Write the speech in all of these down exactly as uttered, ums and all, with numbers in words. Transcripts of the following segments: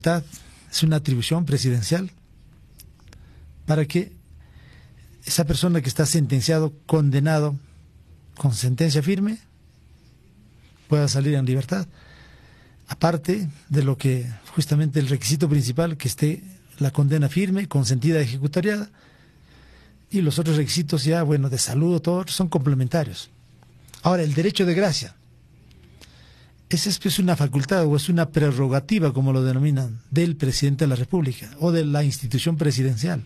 Es una atribución presidencial para que esa persona que está sentenciado, condenado con sentencia firme, pueda salir en libertad. Aparte de lo que justamente el requisito principal, que esté la condena firme, consentida, ejecutariada, y los otros requisitos ya, bueno, de salud, todos son complementarios. Ahora, el derecho de gracia. Esa es una facultad o es una prerrogativa, como lo denominan, del presidente de la República o de la institución presidencial.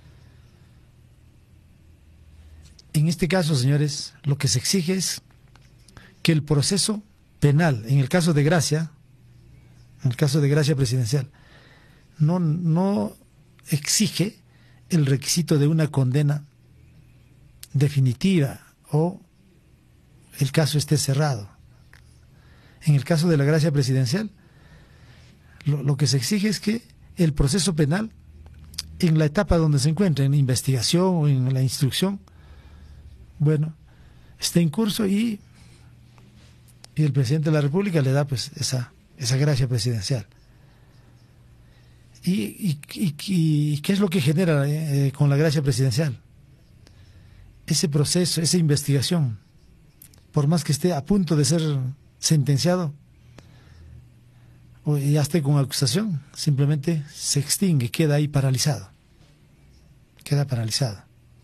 En este caso, señores, lo que se exige es que el proceso penal, en el caso de gracia, en el caso de gracia presidencial, no, no exige el requisito de una condena definitiva o el caso esté cerrado. En el caso de la gracia presidencial, lo, lo que se exige es que el proceso penal, en la etapa donde se encuentre, en la investigación o en la instrucción, bueno, esté en curso y, y el presidente de la República le da pues esa, esa gracia presidencial. ¿Y, y, y, y qué es lo que genera eh, con la gracia presidencial? Ese proceso, esa investigación, por más que esté a punto de ser sentenciado o ya esté con acusación, simplemente se extingue, queda ahí paralizado, queda paralizado.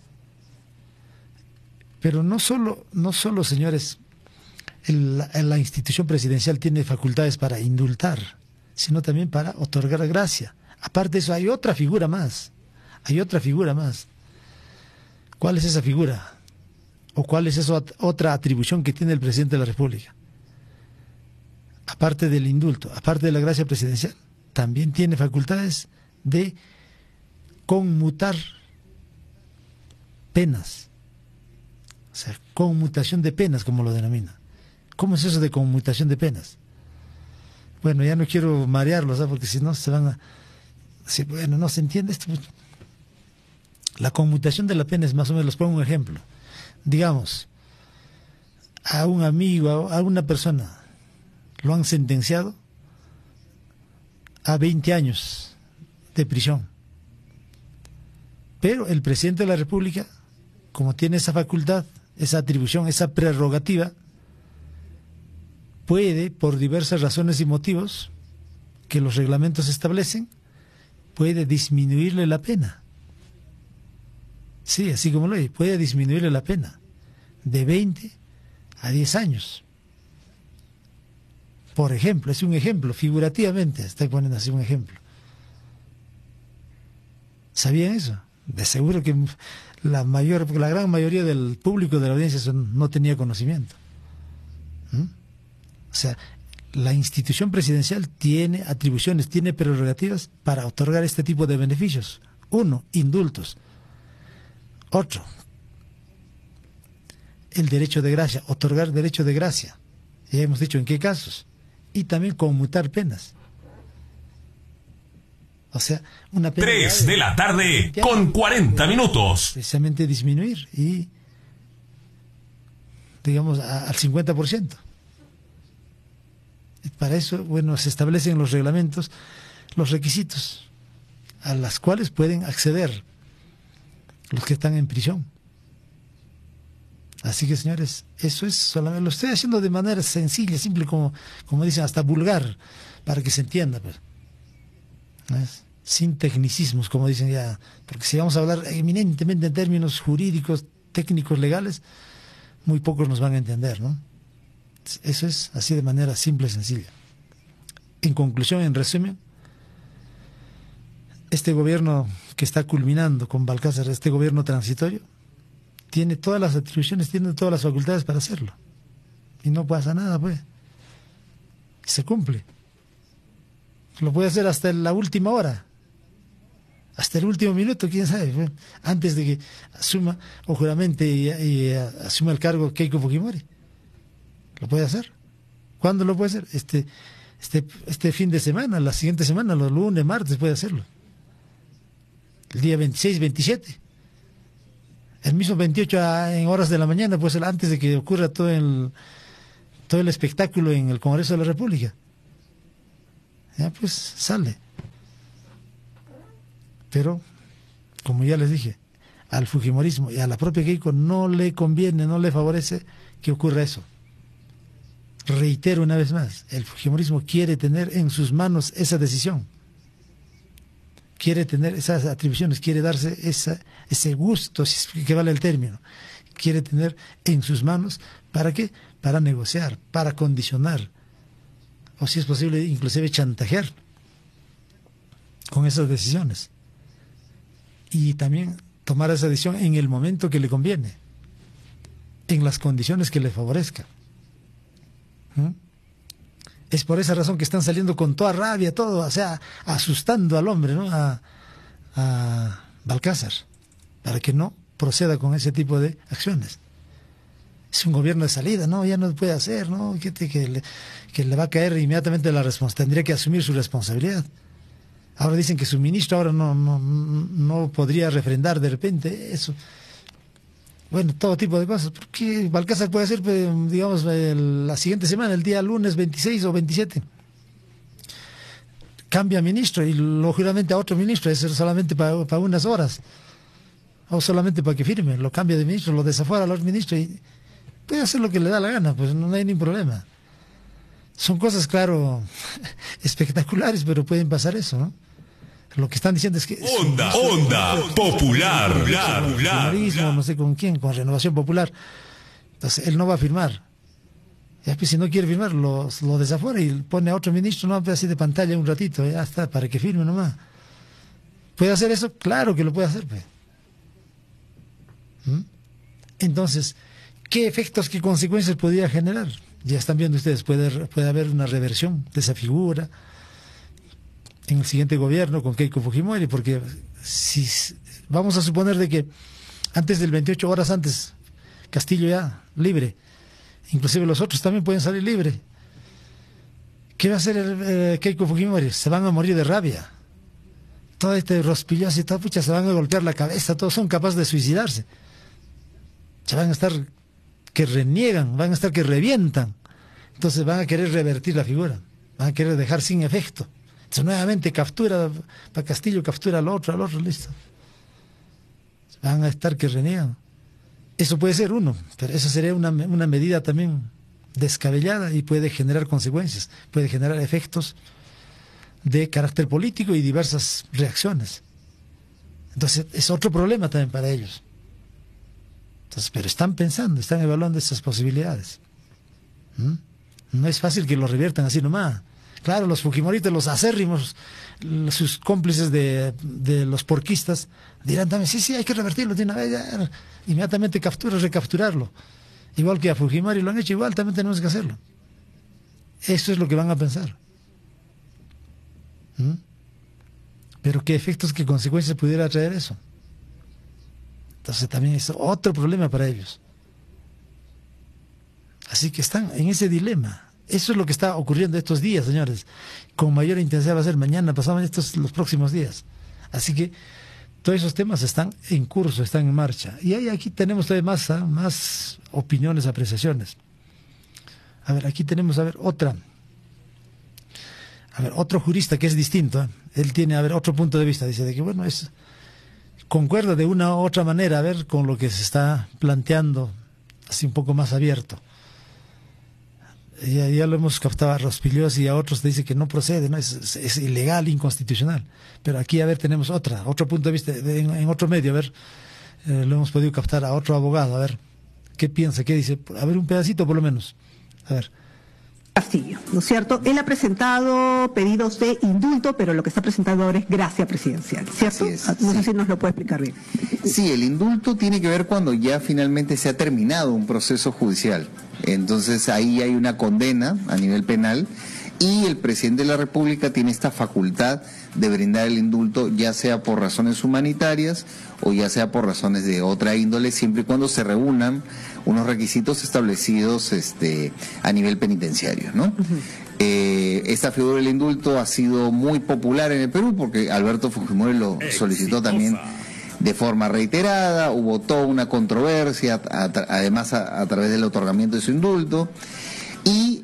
Pero no solo, no solo, señores, el, la, la institución presidencial tiene facultades para indultar, sino también para otorgar gracia. Aparte de eso, hay otra figura más, hay otra figura más. ¿Cuál es esa figura? ¿O cuál es esa otra atribución que tiene el presidente de la República? Aparte del indulto, aparte de la gracia presidencial, también tiene facultades de conmutar penas. O sea, conmutación de penas, como lo denomina. ¿Cómo es eso de conmutación de penas? Bueno, ya no quiero marearlos, ¿sabes? Porque si no se van a... Si, bueno, no se entiende esto. La conmutación de la pena es más o menos, les pongo un ejemplo. Digamos, a un amigo, a una persona, lo han sentenciado a veinte años de prisión. Pero el presidente de la República, como tiene esa facultad, esa atribución, esa prerrogativa, puede, por diversas razones y motivos que los reglamentos establecen, puede disminuirle la pena. Sí, así como lo oye, puede disminuirle la pena de veinte a diez años. Por ejemplo, es un ejemplo, figurativamente estoy poniendo así un ejemplo. ¿Sabían eso? De seguro que la mayor, la gran mayoría del público de la audiencia no tenía conocimiento. ¿Mm? O sea, la institución presidencial tiene atribuciones, tiene prerrogativas para otorgar este tipo de beneficios. Uno, indultos. Otro, el derecho de gracia, otorgar derecho de gracia. Ya hemos dicho en qué casos. Y también conmutar penas. O sea, una pena... Tres de la tarde con cuarenta minutos. Precisamente disminuir y, digamos, a, al cincuenta por ciento. Para eso, bueno, se establecen los reglamentos, los requisitos a los cuales pueden acceder los que están en prisión. Así que, señores, eso es solamente, lo estoy haciendo de manera sencilla, simple, como, como dicen, hasta vulgar, para que se entienda, pues. ¿Ves? Sin tecnicismos, como dicen ya, porque si vamos a hablar eminentemente en términos jurídicos, técnicos, legales, muy pocos nos van a entender, ¿no? Eso es así de manera simple y sencilla. En conclusión, en resumen, este gobierno que está culminando con Balcázar, este gobierno transitorio, tiene todas las atribuciones, tiene todas las facultades para hacerlo. Y no pasa nada, pues. Se cumple. Lo puede hacer hasta la última hora. Hasta el último minuto, quién sabe. Pues, antes de que asuma o juramente y, y asuma el cargo Keiko Fujimori. Lo puede hacer. ¿Cuándo lo puede hacer? Este, este, este fin de semana, la siguiente semana, los lunes, martes, puede hacerlo. El día veintiséis, veintisiete. El mismo veintiocho en horas de la mañana, pues antes de que ocurra todo el, todo el espectáculo en el Congreso de la República. Ya pues sale. Pero, como ya les dije, al fujimorismo y a la propia Keiko no le conviene, no le favorece que ocurra eso. Reitero una vez más, el fujimorismo quiere tener en sus manos esa decisión, quiere tener esas atribuciones, quiere darse esa, ese gusto, si es que vale el término, quiere tener en sus manos, ¿para qué? Para negociar, para condicionar, o si es posible, inclusive chantajear con esas decisiones. Y también tomar esa decisión en el momento que le conviene, en las condiciones que le favorezca. ¿Mm? Es por esa razón que están saliendo con toda rabia, todo, o sea, asustando al hombre, ¿no? A, a Balcázar, para que no proceda con ese tipo de acciones. Es un gobierno de salida, ¿no? Ya no puede hacer, ¿no? Que, que, le, que le va a caer inmediatamente la responsabilidad, tendría que asumir su responsabilidad. Ahora dicen que su ministro ahora no, no, no podría refrendar de repente eso. Bueno, todo tipo de cosas. Porque Balcázar puede hacer, digamos, el, la siguiente semana, el día lunes veintiséis o veintisiete. Cambia ministro y lógicamente a otro ministro, es solamente para, para unas horas. O solamente para que firme. Lo cambia de ministro, lo desafuera al otro ministro y puede hacer lo que le da la gana, pues no hay ningún problema. Son cosas, claro, espectaculares, pero pueden pasar eso, ¿no? Lo que están diciendo es que... Onda, onda, popular, popular, popular. No sé con quién, con Renovación Popular. Entonces, él no va a firmar. Ya, pues, si no quiere firmar, lo, lo desafuera y pone a otro ministro, no, así de pantalla un ratito, ya está, para que firme nomás. ¿Puede hacer eso? Claro que lo puede hacer, pues. ¿Mm? Entonces, ¿qué efectos, qué consecuencias podría generar? Ya están viendo ustedes, puede, puede haber una reversión de esa figura en el siguiente gobierno con Keiko Fujimori, porque si vamos a suponer de que antes del veintiocho horas antes, Castillo ya libre, inclusive los otros también pueden salir libres. ¿Qué va a hacer el, eh, Keiko Fujimori? Se van a morir de rabia. Todo este rospillazo y todo, pucha, se van a golpear la cabeza, todos son capaces de suicidarse. Se van a estar que reniegan, van a estar que revientan. Entonces van a querer revertir la figura, van a querer dejar sin efecto. Entonces nuevamente captura para Castillo, captura al otro, al otro, listo. Van a estar que reniegan. Eso puede ser uno, pero eso sería una, una medida también descabellada y puede generar consecuencias, puede generar efectos de carácter político y diversas reacciones. Entonces es otro problema también para ellos. Entonces, pero están pensando, están evaluando esas posibilidades. ¿Mm? No es fácil que lo reviertan así nomás. Claro, los fujimoristas, los acérrimos, sus cómplices de, de los porquistas, dirán también, sí, sí, hay que revertirlo de una vez, ya, inmediatamente captura, recapturarlo. Igual que a Fujimori lo han hecho, igual también tenemos que hacerlo. Eso es lo que van a pensar. ¿Mm? Pero qué efectos, qué consecuencias pudiera traer eso. Entonces también es otro problema para ellos. Así que están en ese dilema. Eso es lo que está ocurriendo estos días, señores. Con mayor intensidad va a ser mañana, pasado estos los próximos días. Así que todos esos temas están en curso, están en marcha. Y ahí, aquí tenemos todavía más, ¿eh? más opiniones, apreciaciones. A ver, aquí tenemos, a ver, otra. A ver, otro jurista que es distinto. ¿eh? Él tiene, a ver, otro punto de vista. Dice de que, bueno, es... concuerda de una u otra manera, a ver, con lo que se está planteando, así un poco más abierto. Ya, ya lo hemos captado a Rospillos y a otros, dice que no procede, no es, es, es ilegal, inconstitucional. Pero aquí, a ver, tenemos otra, otro punto de vista de, en, en otro medio, a ver, eh, lo hemos podido captar a otro abogado, a ver, ¿qué piensa? ¿Qué dice? A ver, un pedacito por lo menos, a ver. Castillo, ¿no es cierto? Él ha presentado pedidos de indulto, pero lo que está presentando ahora es gracia presidencial, ¿cierto? Así es, no sé sí. si nos lo puede explicar bien. Sí, el indulto tiene que ver cuando ya finalmente se ha terminado un proceso judicial. Entonces ahí hay una condena a nivel penal y el presidente de la República tiene esta facultad de brindar el indulto, ya sea por razones humanitarias o ya sea por razones de otra índole, siempre y cuando se reúnan unos requisitos establecidos este, a nivel penitenciario, ¿no? Uh-huh. eh, esta figura del indulto ha sido muy popular en el Perú porque Alberto Fujimori lo solicitó Exitosa. también de forma reiterada, hubo toda una controversia, a, a, además a, a través del otorgamiento de su indulto, y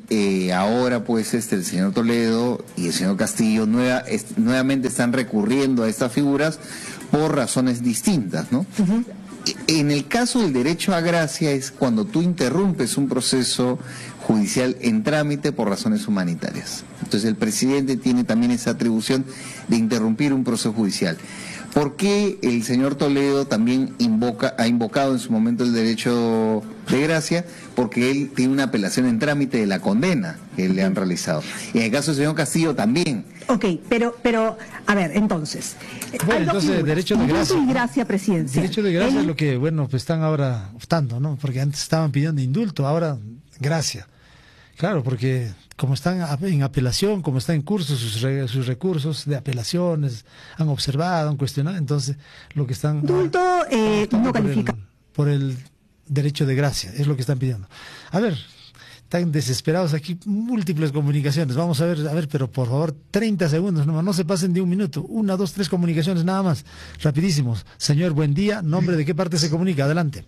eh, ahora pues este el señor Toledo y el señor Castillo nueva, es, nuevamente están recurriendo a estas figuras por razones distintas, ¿no? Uh-huh. En el caso del derecho a gracia es cuando tú interrumpes un proceso judicial en trámite por razones humanitarias. Entonces el presidente tiene también esa atribución de interrumpir un proceso judicial. ¿Por qué el señor Toledo también invoca, ha invocado en su momento el derecho de gracia? Porque él tiene una apelación en trámite de la condena que le han realizado. Y en el caso del señor Castillo también. Ok, pero, pero a ver, entonces... Bueno, entonces, figuras. derecho de gracia. Indulto y gracia presidencial. Derecho de gracia el... es lo que, bueno, pues están ahora optando, ¿no? Porque antes estaban pidiendo indulto, ahora gracia. Claro, porque como están en apelación, como está en curso sus, re, sus recursos de apelaciones, han observado, han cuestionado, entonces lo que están... Indulto eh, no califica. Por el, por el derecho de gracia, es lo que están pidiendo. A ver, están desesperados aquí, múltiples comunicaciones, vamos a ver, a ver, pero por favor, treinta segundos, no, no se pasen de un minuto, una, dos, tres comunicaciones nada más, rapidísimos. Señor, buen día, nombre de qué parte se comunica, adelante.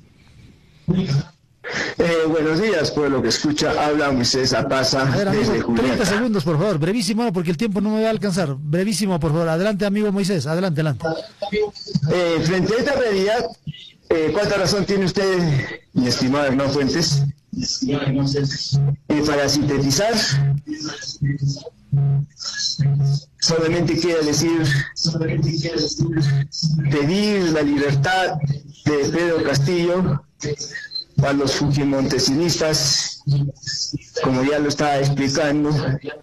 Eh, buenos días, pueblo que escucha, habla Moisés Apaza desde Juliaca. treinta segundos, por favor, brevísimo, porque el tiempo no me va a alcanzar. Brevísimo, por favor. Adelante, amigo Moisés, adelante, adelante. Eh, frente a esta realidad, eh, ¿cuánta razón tiene usted, mi estimado Hernán Fuentes? Eh, para sintetizar, solamente quiere decir pedir la libertad de Pedro Castillo a los fujimontesinistas, como ya lo estaba explicando,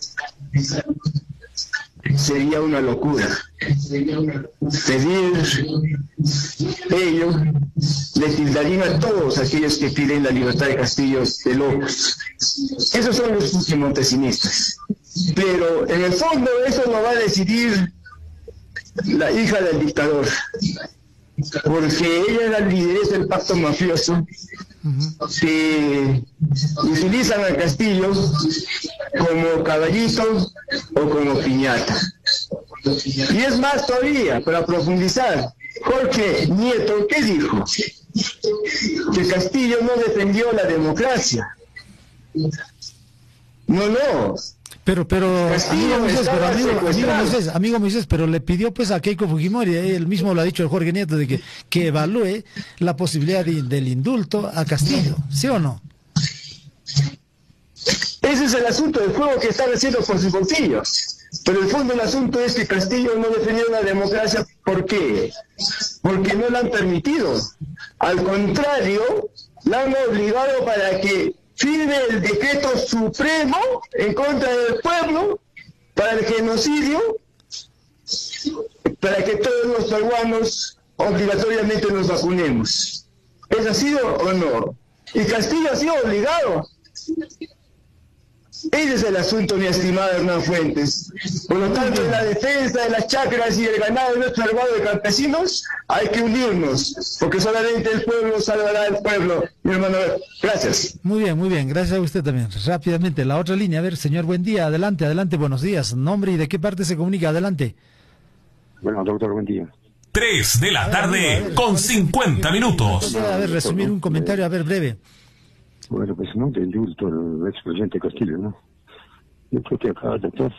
sería una locura. Pedir ello le tildarían a todos aquellos que piden la libertad de Castillo de locos. Esos son los fujimontesinistas. Pero en el fondo eso lo va a decidir la hija del dictador, porque ella es la lideresa del pacto mafioso, que utilizan al Castillo como caballito o como piñata. Y es más todavía, para profundizar, Jorge Nieto, ¿qué dijo? Que Castillo no defendió la democracia. No, no. Pero, pero, amigo Moisés, pero amigo, amigo Moisés, amigo Moisés, pero le pidió pues a Keiko Fujimori, él mismo lo ha dicho el Jorge Nieto, de que, que evalúe la posibilidad de, del indulto a Castillo, ¿sí o no? Ese es el asunto del juego que están haciendo por sus bolsillos. Pero el fondo del asunto es que Castillo no defendió la democracia. ¿Por qué? Porque no la han permitido. Al contrario, la han obligado para que firme el decreto supremo en contra del pueblo para el genocidio, para que todos los peruanos obligatoriamente nos vacunemos. ¿Es así o no? Y Castillo ha sido obligado. Ese es el asunto, mi estimado Hernán Fuentes. Por lo tanto, en la defensa de las chacras y el ganado de nuestro hermano de campesinos, hay que unirnos, porque solamente el pueblo salvará al pueblo, mi hermano. Gracias. Muy bien, muy bien. Gracias a usted también. Rápidamente, la otra línea. A ver, señor, buen día. Adelante, adelante, buenos días. Nombre y de qué parte se comunica. Adelante. Bueno, doctor, buen día. Tres de la tarde a ver, con cincuenta minutos. A ver, resumir un comentario, a ver, breve. Bueno, pues no, de indulto al expresidente Castillo, ¿no? Yo creo que acá, doctor,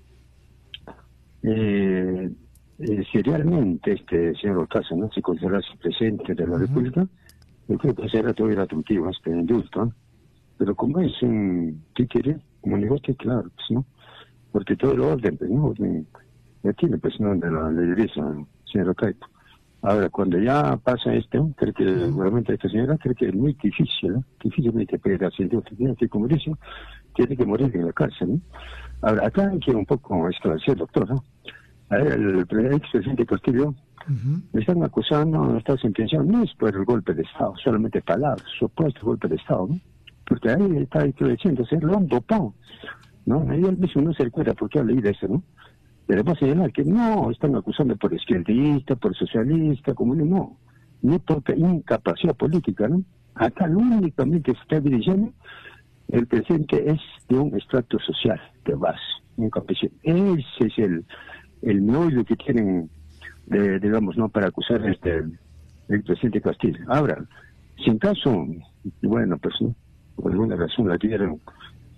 eh, eh, si realmente este señor Orcasa, ¿no?, se considerase presidente de la República, yo creo que será todo era atractivo este indulto, ¿no? Pero como es un títere, como negocio, claro, pues, ¿no? Porque todo el orden, pues, ¿no? Ya tiene, pues, ¿no?, de la lideresa, señor Ocaipo. Ahora, cuando ya pasa esto, creo que realmente esta señora creo que es muy difícil, ¿no? Difícilmente puede hacer que, como dice, tiene que morir en la cárcel, ¿no? Ahora, acá hay que un poco esclarecer, doctor, ¿no? A ver, el, el expresidente Castillo, uh-huh. le están acusando, no está sentenciado, no es por el golpe de Estado, solamente palabras, supuesto golpe de Estado, ¿no? Porque ahí está diciendo, se lo han dopado, ¿no? Ahí él mismo no se recuerda por qué ha leído eso, ¿no? Pero va a señalar que no, están acusando por izquierdista, por socialista, comunista, no, no por incapacidad política, ¿no? Acá lo únicamente se está dirigiendo, el presidente es de un estrato social, de base, un campesino. Ese es el, el meollo que tienen, de, digamos, ¿no?, para acusar a este, el presidente Castillo. Ahora, si en caso, bueno, pues, ¿no?, por alguna razón la dieron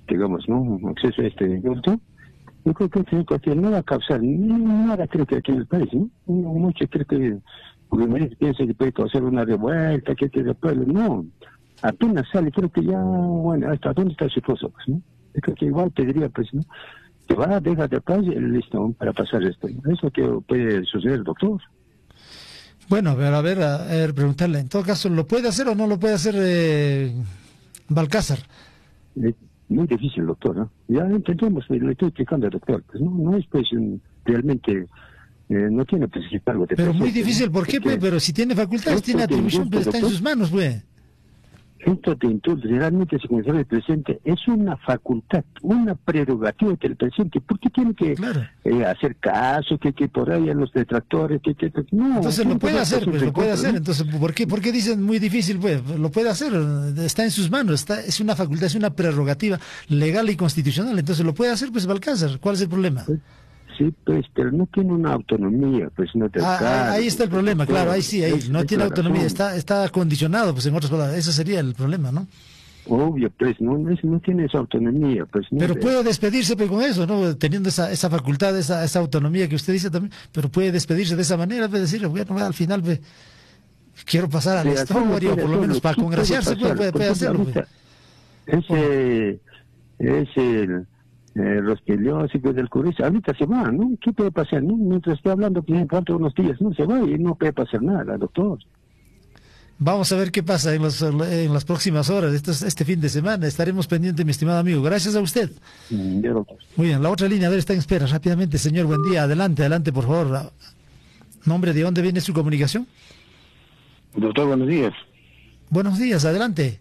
digamos, ¿no? acceso a este indulto, yo creo que este cuestión no va a causar nada, creo que aquí en el país, ¿no? Muchos creo que porque piensa que puede causar una revuelta, que, que después, no, apenas sale, creo que ya, bueno, ¿hasta dónde está su esposo? Pues, ¿no? Yo creo que igual pediría, pues, ¿no? Que va, deja de paz, listo, para pasar esto. Eso que puede suceder, doctor. Bueno, a ver, a ver, a ver, preguntarle, en todo caso, ¿lo puede hacer o no lo puede hacer eh, Balcázar? Es muy difícil, doctor, ¿no? Ya entendemos, le estoy explicando al doctor, pues, ¿no? No es, pues, realmente... Eh, no tiene pues algo de pero presente, muy difícil, ¿por qué? Pues, pero si tiene facultades, tiene atribución, pero está en sus manos, pues. Esto de indulto, realmente se considera el presidente, es una facultad, una prerrogativa del presidente. ¿Por qué tiene que claro. eh, hacer caso, que, que por ahí a los detractores, que, que, que no? Entonces lo puede hacer, pues lo puede hacer. Entonces, ¿por qué, por qué dicen muy difícil? Pues lo puede hacer, está en sus manos, está, es una facultad, es una prerrogativa legal y constitucional. Entonces lo puede hacer, pues Balcázar. ¿Cuál es el problema? Pues, sí, pues, pero no tiene una autonomía, pues no te ah, cargo, ahí está el problema, claro, ahí sí, ahí es, no es tiene autonomía, razón. está está condicionado, pues en otras palabras, ese sería el problema, ¿no? Obvio, pues, no, no, no tiene esa autonomía, pues. No, pero de... puede despedirse pues, con eso, ¿no? Teniendo esa esa facultad, esa esa autonomía que usted dice también, pero puede despedirse de esa manera, puede decir, bueno, al final, pues, quiero pasar a la sí, historia, o por lo menos para congraciarse, puede, puede, puede hacerlo. Pues. Ese es el... Eh, los periódicos del curso, ahorita se va, ¿no? ¿Qué puede pasar, no? Mientras estoy hablando, que falta unos días, no se va y no puede pasar nada, doctor. Vamos a ver qué pasa en, los, en las próximas horas, este, este fin de semana, estaremos pendientes, mi estimado amigo. Gracias a usted. Mm, bien, doctor. Muy bien, la otra línea, a ver, está en espera, rápidamente, señor, buen día, adelante, adelante, por favor. ¿Nombre de dónde viene su comunicación? Doctor, buenos días. Buenos días, adelante.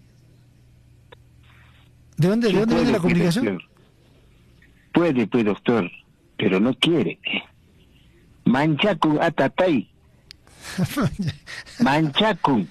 ¿De dónde, ¿de dónde viene la comunicación? Puede, pues, doctor, pero no quiere. Manchacun atatay. Manchacun.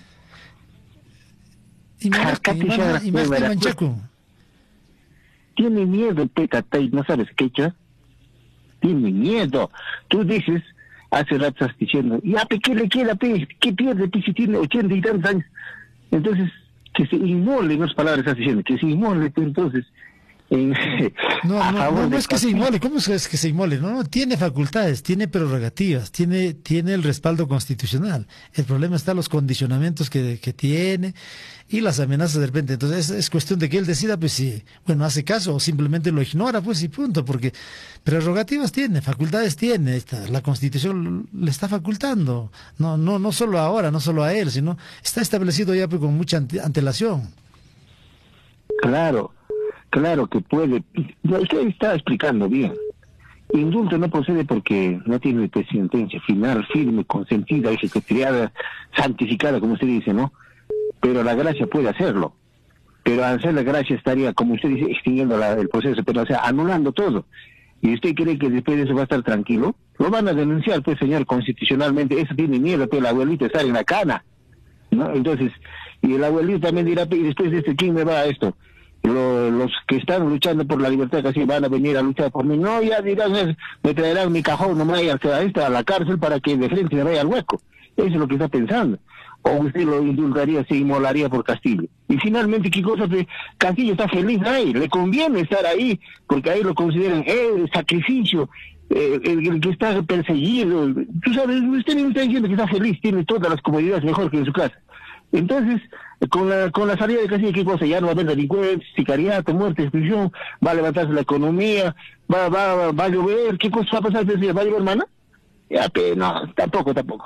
¿Y más de Manchacun? Tiene miedo, petatay, ¿no sabes qué hecho? Tiene miedo. Tú dices, hace rato estás diciendo, ya, ¿qué le queda, pe? ¿Qué pierde, pe, si tiene ochenta y tantos años? Entonces, que se inmole, en otras palabras estás diciendo, que se inmole, pues, entonces... En, no, no, no, no es que se partido. inmole, ¿cómo es que se inmole? No, no, tiene facultades, tiene prerrogativas, tiene, tiene el respaldo constitucional. El problema está en los condicionamientos que, que tiene y las amenazas de repente. Entonces es, es cuestión de que él decida, pues si, bueno, hace caso o simplemente lo ignora, pues y punto, porque prerrogativas tiene, facultades tiene, esta, la Constitución le está facultando. No, no, no solo ahora, no solo a él, sino está establecido ya pues, con mucha antelación. Claro. Claro que puede. Usted está explicando bien. Indulto no procede porque no tiene pues, sentencia final, firme, consentida, ejecutoriada, santificada, como usted dice, ¿no? Pero la gracia puede hacerlo. Pero al hacer la gracia estaría, como usted dice, extinguiendo la, el proceso, pero o sea, anulando todo. ¿Y usted cree que después de eso va a estar tranquilo? Lo van a denunciar, pues, señor, constitucionalmente. Eso tiene miedo, pues, el abuelito estar en la cana, ¿no? Entonces, y el abuelito también dirá, y después de este, ¿quién me va a esto? Lo, los que están luchando por la libertad casi van a venir a luchar por mí. No, ya dirán, me traerán mi cajón nomás a, esta, a la cárcel para que de frente me vaya al hueco. Eso es lo que está pensando. O usted lo indultaría, se inmolaría por Castillo. Y finalmente, ¿qué cosa? Castillo está feliz ahí, le conviene estar ahí, porque ahí lo consideran el sacrificio, eh, el, el que está perseguido. Tú sabes, usted mismo está diciendo que está feliz, tiene todas las comodidades mejor que en su casa. Entonces, con la con la salida de Castillo, ¿qué cosa? Ya no va a haber delincuencia, sicariato, muerte, exclusión, va a levantarse la economía, va va va a llover, ¿qué cosa va a pasar? ¿Va a llover, hermana? Ya, pero no, tampoco, tampoco.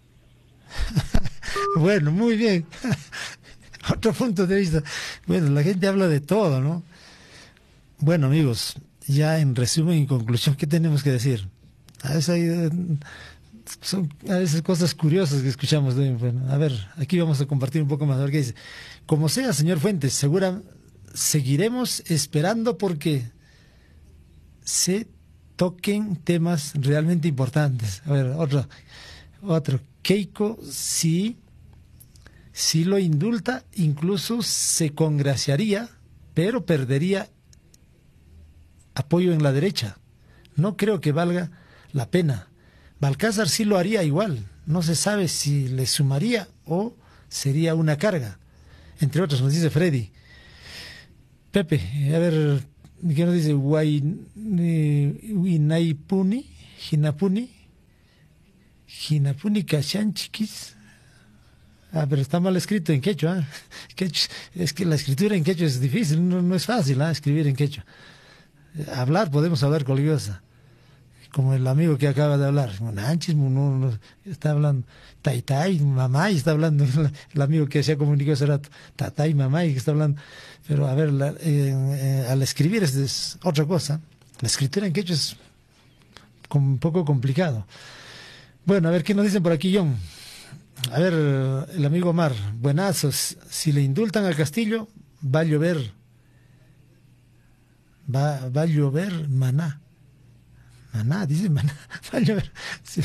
Bueno, muy bien. Otro punto de vista. Bueno, la gente habla de todo, ¿no? Bueno, amigos, ya en resumen y conclusión, ¿qué tenemos que decir? A veces hay... Son a veces cosas curiosas que escuchamos. Bueno, a ver, aquí vamos a compartir un poco más. A ver qué dice. Como sea, señor Fuentes, segura seguiremos esperando porque se toquen temas realmente importantes. A ver, otro, otro. Keiko, sí, sí lo indulta, incluso se congraciaría, pero perdería apoyo en la derecha. No creo que valga la pena. Balcázar sí lo haría igual, no se sabe si le sumaría o sería una carga, entre otros, nos dice Freddy. Pepe, a ver, ¿qué nos dice? Huinaipuni, Jinapuni, Jinapuni Cachanchiquis. Ah, pero está mal escrito en quechua. ¿eh? Quechua. Es que la escritura en quechua es difícil, no, no es fácil ¿eh? escribir en quechua. Hablar, podemos hablar cualquier cosa. Como el amigo que acaba de hablar. Monanchis, no, no, está hablando. Taitai, mamá, y está hablando. El amigo que se comunicó hace rato. Tatai, mamá, y que está hablando. Pero a ver, la, eh, eh, al escribir es, es otra cosa. La escritura en quechua es un poco complicado. Bueno, a ver, ¿qué nos dicen por aquí, John? A ver, el amigo Omar, buenazos. Si le indultan al Castillo, va a llover. Va, va a llover maná. Maná, dice maná. Va a llover. Sí.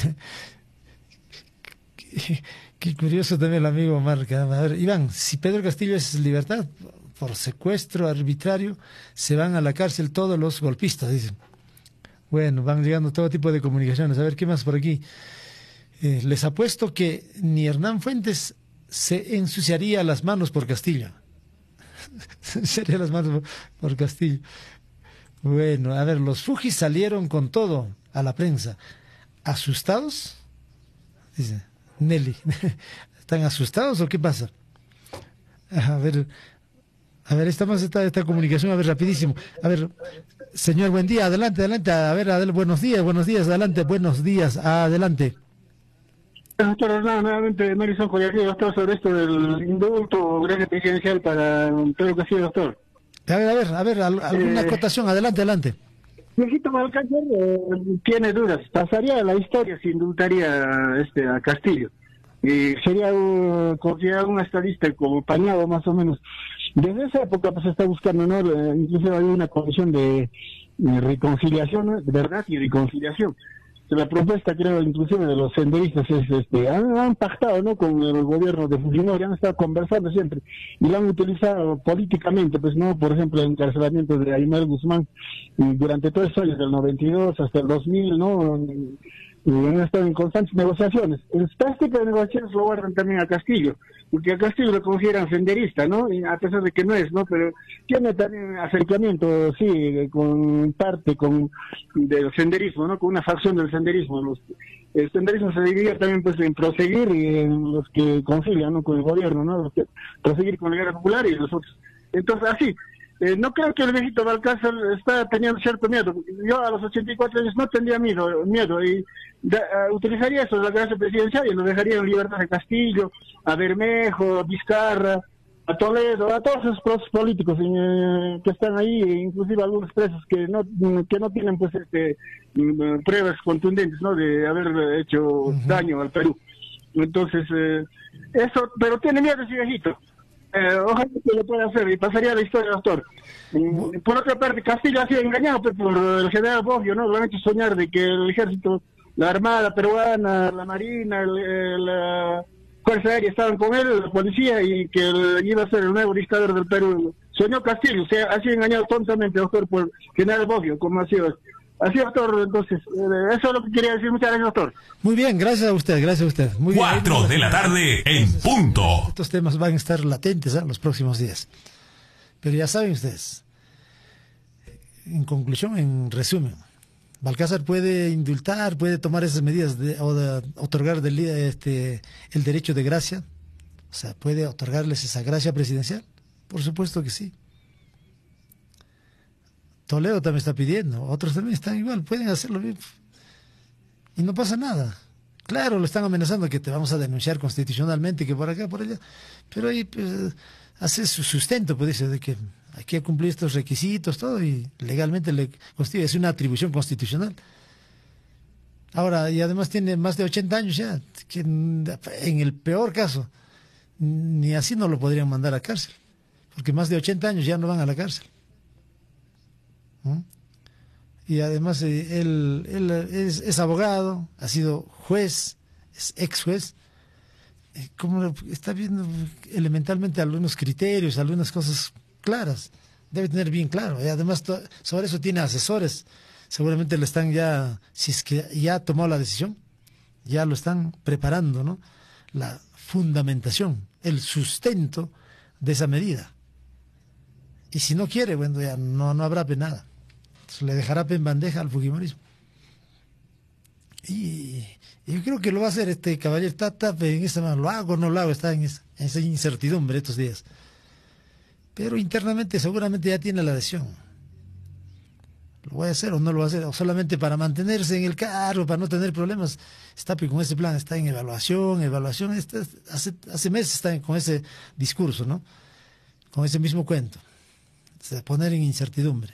Qué, qué curioso también el amigo Omar. A ver, Iván, si Pedro Castillo es libertad por secuestro arbitrario, se van a la cárcel todos los golpistas, dicen. Bueno, van llegando todo tipo de comunicaciones. A ver, ¿qué más por aquí? Eh, les apuesto que ni Hernán Fuentes se ensuciaría las manos por Castillo. Se ensuciaría las manos por, por Castillo. Bueno, a ver, los Fujis salieron con todo a la prensa. ¿Asustados? Dice Nelly. ¿Están asustados o qué pasa? A ver, a ver, estamos esta, esta comunicación, a ver, rapidísimo. A ver, señor, buen día, adelante, adelante. A ver, adelante, buenos días, buenos días, adelante, buenos días, adelante. Doctor Hernán, nuevamente Marison Collaría, doctor, sobre esto del indulto o gracia presidencial para Pedro Castillo, doctor. A ver, a ver, a ver, alguna eh, acotación, adelante, adelante. Viejito Balcácer eh, tiene dudas, pasaría a la historia si indultaría este, a Castillo. Y sería uh, considerado un estadista como pañado más o menos. Desde esa época pues se está buscando, ¿no? Eh, incluso hay una comisión de, de reconciliación, ¿no? De verdad y reconciliación. La propuesta, creo, inclusive de los senderistas es, este, han, han pactado, ¿no?, con el gobierno de Fujimori, han estado conversando siempre y lo han utilizado políticamente, pues, no, por ejemplo, el encarcelamiento de Aymar Guzmán y durante todos esos años, del noventa y dos hasta el dos mil, ¿no?, y han estado en constantes negociaciones. Este tipo de negociaciones lo guardan también a Castillo, porque a Castillo lo consideran senderista, ¿no? Y a pesar de que no es, ¿no? Pero tiene también acercamiento, sí, con parte con del senderismo, ¿no? Con una facción del senderismo. Los, el senderismo se dividía también, pues, en proseguir y en los que concilian, ¿no?, con el gobierno, ¿no? Los que proseguir con la guerra popular y los otros. Entonces, así. Eh, no creo que el viejito Balcácer está teniendo cierto miedo. Yo a los ochenta y cuatro años no tendría miedo, miedo y da, uh, utilizaría eso de la gracia presidencial y lo dejaría en libertad a Castillo, a Bermejo, a Vizcarra, a Toledo, a todos esos procesos políticos eh, que están ahí, inclusive algunos presos que no que no tienen pues este pruebas contundentes, ¿no?, de haber hecho uh-huh. daño al Perú. Entonces, eh, eso, pero tiene miedo ese viejito. Eh, ojalá que lo pueda hacer y pasaría a la historia, doctor. Mm, por otra parte, Castillo ha sido engañado pues, por el general Boggio, ¿no? Lo han hecho soñar de que el ejército, la armada peruana, la marina, el, el, la fuerza aérea estaban con él, la policía, y que él iba a ser el nuevo dictador del Perú. Soñó Castillo, o sea, ha sido engañado tontamente, doctor, por el general Boggio, como ha sido. Así, doctor, entonces, eh, eso es lo que quería decir. Muchas gracias, doctor. Muy bien, gracias a usted, gracias a usted. Muy bien. Cuatro de la tarde en punto. Estos temas van a estar latentes en ¿eh? los próximos días. Pero ya saben ustedes, en conclusión, en resumen, Balcácer puede indultar, puede tomar esas medidas de, o de otorgar del, este, el derecho de gracia, o sea, puede otorgarles esa gracia presidencial. Por supuesto que sí. Toledo también está pidiendo, otros también están igual, pueden hacerlo bien. Y no pasa nada. Claro, lo están amenazando que te vamos a denunciar constitucionalmente, que por acá, por allá. Pero ahí pues, hace su sustento, pues dice, de que hay que cumplir estos requisitos, todo, y legalmente le constituye, es una atribución constitucional. Ahora, y además tiene más de ochenta años ya, que en el peor caso, ni así no lo podrían mandar a cárcel, porque más de ochenta años ya no van a la cárcel. ¿Mm? Y además eh, él, él es, es abogado, ha sido juez, es ex juez, eh, como está viendo elementalmente algunos criterios, algunas cosas claras, debe tener bien claro, y además to, sobre eso tiene asesores, seguramente le están ya, si es que ya tomó la decisión, ya lo están preparando, ¿no?, la fundamentación, el sustento de esa medida. Y si no quiere, bueno, ya no, no habrá nada. Entonces, le dejará en bandeja al fujimorismo. Y, y yo creo que lo va a hacer este caballero. Está, está en esa mano, lo hago o no lo hago, está en esa, en esa incertidumbre estos días. Pero internamente seguramente ya tiene la adhesión. ¿Lo voy a hacer o no lo voy a hacer? O solamente para mantenerse en el cargo, para no tener problemas. Está con ese plan, está en evaluación, evaluación. Está, hace, hace meses está con ese discurso, ¿no? Con ese mismo cuento. O sea, poner en incertidumbre.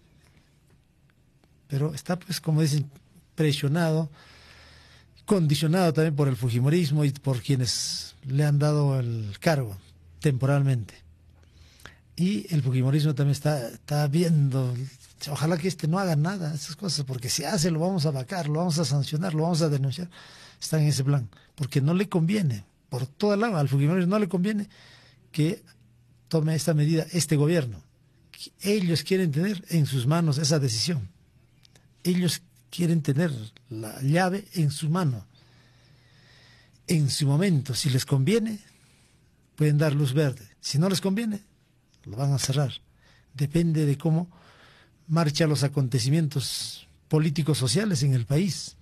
Pero está, pues, como dicen, presionado, condicionado también por el fujimorismo y por quienes le han dado el cargo temporalmente. Y el fujimorismo también está, está viendo, ojalá que este no haga nada, esas cosas, porque si hace lo vamos a vacar, lo vamos a sancionar, lo vamos a denunciar. Está en ese plan, porque no le conviene, por toda lado, al fujimorismo no le conviene que tome esta medida este gobierno. Ellos quieren tener en sus manos esa decisión. Ellos quieren tener la llave en su mano. En su momento, si les conviene, pueden dar luz verde. Si no les conviene, lo van a cerrar. Depende de cómo marchan los acontecimientos políticos sociales en el país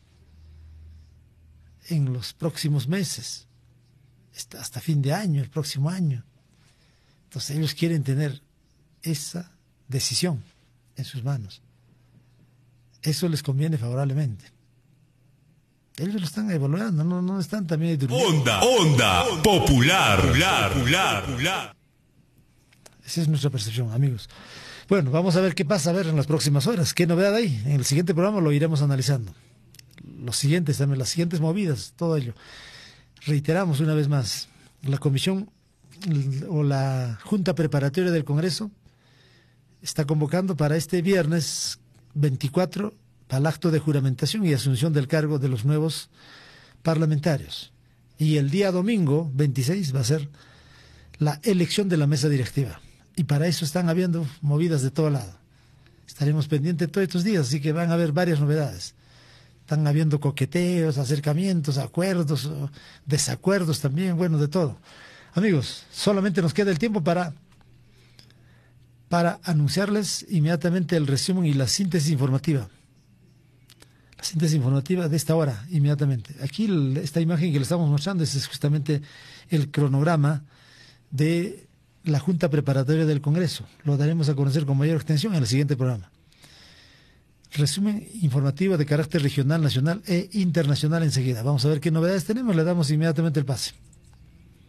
en los próximos meses, hasta fin de año, el próximo año. Entonces ellos quieren tener esa decisión en sus manos. Eso les conviene favorablemente. Ellos lo están evaluando, no, no están también durmiendo. Onda, onda, popular, popular, popular, popular. Esa es nuestra percepción, amigos. Bueno, vamos a ver qué pasa a ver en las próximas horas. ¿Qué novedad hay? En el siguiente programa lo iremos analizando. Los siguientes también, las siguientes movidas, todo ello. Reiteramos una vez más, la comisión o la Junta Preparatoria del Congreso está convocando para este viernes veinticuatro para el acto de juramentación y asunción del cargo de los nuevos parlamentarios. Y el día domingo veintiséis va a ser la elección de la mesa directiva. Y para eso están habiendo movidas de todo lado. Estaremos pendientes todos estos días, así que van a haber varias novedades. Están habiendo coqueteos, acercamientos, acuerdos, desacuerdos también, bueno, de todo. Amigos, solamente nos queda el tiempo para, para anunciarles inmediatamente el resumen y la síntesis informativa. La síntesis informativa de esta hora, inmediatamente. Aquí esta imagen que le estamos mostrando es justamente el cronograma de la Junta Preparatoria del Congreso. Lo daremos a conocer con mayor extensión en el siguiente programa. Resumen informativo de carácter regional, nacional e internacional enseguida. Vamos a ver qué novedades tenemos. Le damos inmediatamente el pase.